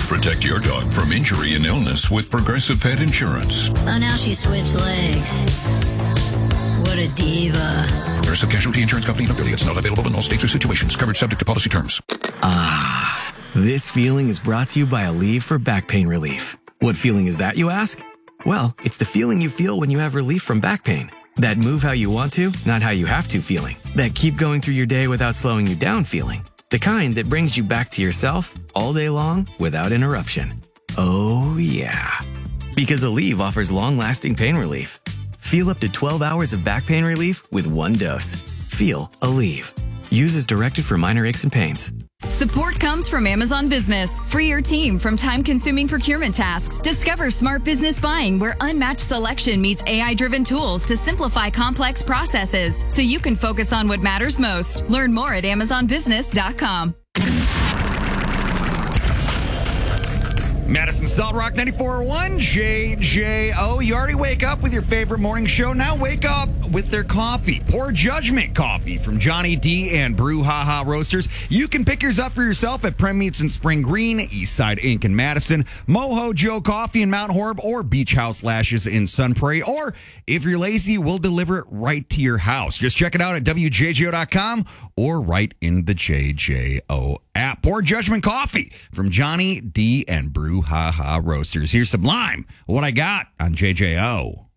Protect your dog from injury and illness with Progressive Pet Insurance. Oh, now she switched legs. What a diva. Progressive Casualty Insurance Company and affiliates, not available in all states or situations. Covered subject to policy terms. This feeling is brought to you by Aleve for back pain relief. What feeling is that, you ask? Well, it's the feeling you feel when you have relief from back pain. That move how you want to, not how you have to feeling. That keep going through your day without slowing you down feeling. The kind that brings you back to yourself all day long without interruption. Oh, yeah. Because Aleve offers long-lasting pain relief. Feel up to 12 hours of back pain relief with one dose. Feel Aleve. Use as directed for minor aches and pains. Support comes from Amazon Business. Free your team from time-consuming procurement tasks. Discover smart business buying where unmatched selection meets AI-driven tools to simplify complex processes so you can focus on what matters most. Learn more at amazonbusiness.com. Madison Salt Rock 94.1 JJO. You already wake up with your favorite morning show. Now wake up with their coffee. Poor Judgment Coffee from Johnny D and Brew Haha Roasters. You can pick yours up for yourself at Prem Meats in Spring Green, Eastside Inc. in Madison, Moho Joe Coffee in Mount Horeb, or Beach House Lashes in Sun Prairie. Or if you're lazy, we'll deliver it right to your house. Just check it out at WJJO.com or right in the JJO app. Poor Judgment Coffee from Johnny D and Brew Haha Roasters. Here's Sublime, What I Got on JJO.